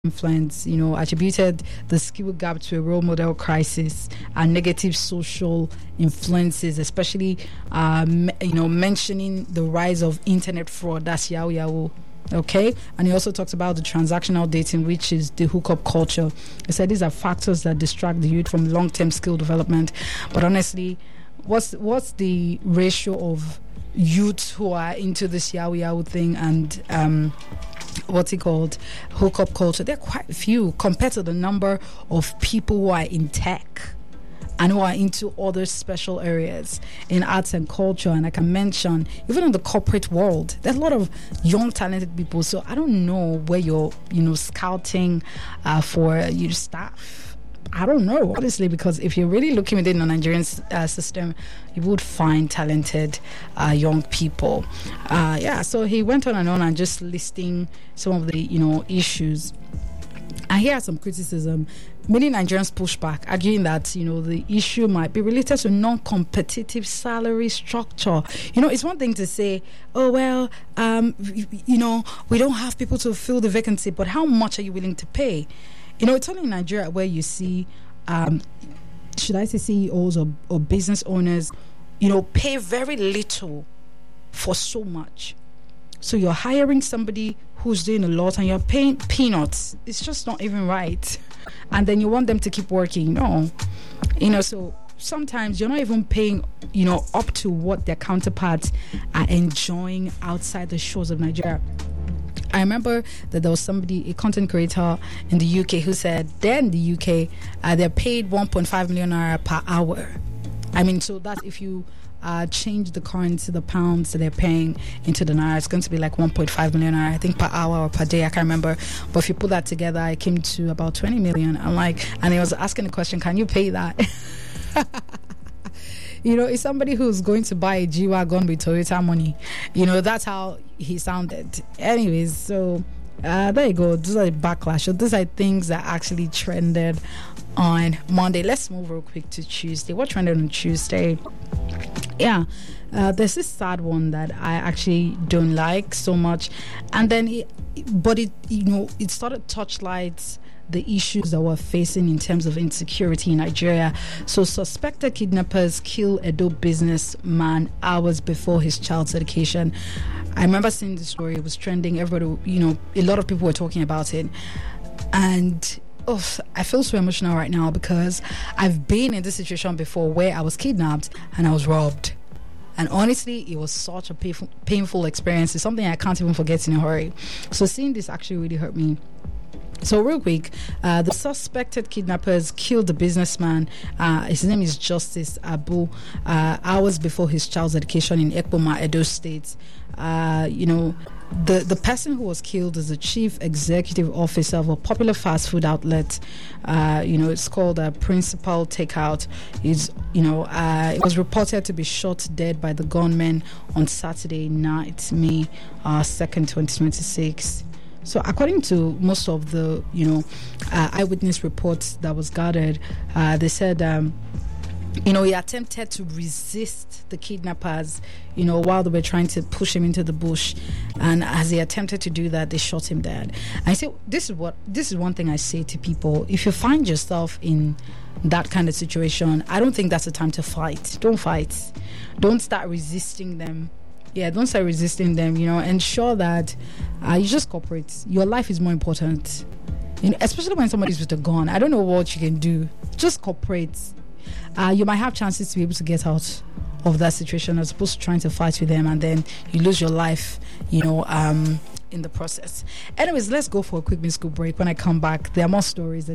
influence, attributed the skill gap to a role model crisis and negative social influences, especially, mentioning the rise of internet fraud. That's Yahoo Yahoo. Okay, and he also talks about the transactional dating, which is the hookup culture. He said these are factors that distract the youth from long-term skill development. But honestly, what's the ratio of youths who are into this Yahoo Yahoo thing and what's it called, hookup culture? There are quite few compared to the number of people who are in tech and who are into other special areas in arts and culture. And I can mention, even in the corporate world, there's a lot of young, talented people. So I don't know where you're, scouting for your staff. I don't know, honestly, because if you're really looking within the Nigerian system, you would find talented young people. So he went on and just listing some of the, issues. And here are some criticism. Many Nigerians push back, arguing that, the issue might be related to non-competitive salary structure. It's one thing to say, we don't have people to fill the vacancy, but how much are you willing to pay? It's only in Nigeria where you see, should I say CEOs or business owners, pay very little for so much. So you're hiring somebody who's doing a lot and you're paying peanuts. It's just not even right. And then you want them to keep working. No. So sometimes you're not even paying, up to what their counterparts are enjoying outside the shores of Nigeria. I remember that there was a content creator in the UK, who said they're in the UK, they're paid 1.5 million naira per hour. I mean, so that if you change the currency, the pounds that they're paying into the naira, it's going to be like 1.5 million naira, I think, per hour or per day. I can't remember. But if you put that together, it came to about 20 million. And he was asking the question, can you pay that? It's somebody who's going to buy a G-Wagon with Toyota money. That's how he sounded. Anyways, so there you go. Those are the backlash. So these are things that actually trended on Monday. Let's move real quick to Tuesday. What trended on Tuesday? There's this sad one that I actually don't like so much. And then it started touchlights the issues that we're facing in terms of insecurity in Nigeria. So suspected kidnappers kill Edo businessman hours before his child's education. I remember seeing the story. It was trending. Everybody, a lot of people were talking about it. And I feel so emotional right now because I've been in this situation before where I was kidnapped and I was robbed. And honestly, it was such a painful experience. It's something I can't even forget in a hurry. So seeing this actually really hurt me. So real quick, the suspected kidnappers killed the businessman. His name is Justice Abu, hours before his child's education in Ekpoma, Edo State. The person who was killed is the chief executive officer of a popular fast food outlet. It's called Principal Takeout. It was reported to be shot dead by the gunmen on Saturday night, May 2nd, 2026. So according to most of the, eyewitness reports that was gathered, they said, he attempted to resist the kidnappers, while they were trying to push him into the bush. And as he attempted to do that, they shot him dead. I say, this is one thing I say to people. If you find yourself in that kind of situation, I don't think that's the time to fight. Don't fight. Don't start resisting them. Don't start resisting them, ensure that you just cooperate. Your life is more important, especially when somebody's with a gun. I don't know what you can do. Just cooperate. You might have chances to be able to get out of that situation as opposed to trying to fight with them and then you lose your life, in the process. Anyways, let's go for a quick musical break. When I come back, there are more stories.